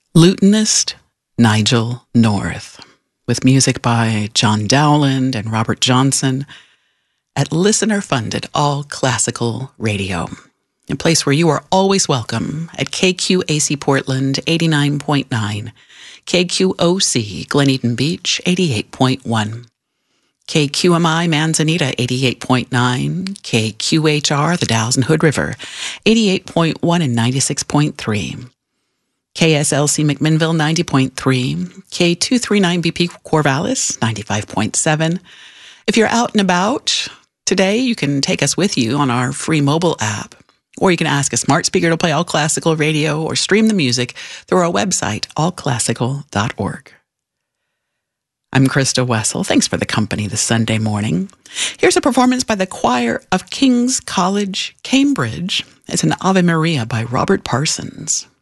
Lutenist Nigel North, with music by John Dowland and Robert Johnson at listener-funded all-classical radio, a place where you are always welcome at KQAC Portland 89.9, KQOC Glen Eden Beach 88.1, KQMI Manzanita 88.9, KQHR The Dalles and Hood River 88.1 and 96.3, KSLC McMinnville 90.3, K239BP Corvallis 95.7. If you're out and about today, you can take us with you on our free mobile app, or you can ask a smart speaker to play all classical radio or stream the music through our website, allclassical.org. I'm Krista Wessel. Thanks for the company this Sunday morning. Here's a performance by the Choir of King's College, Cambridge. It's an Ave Maria by Robert Parsons.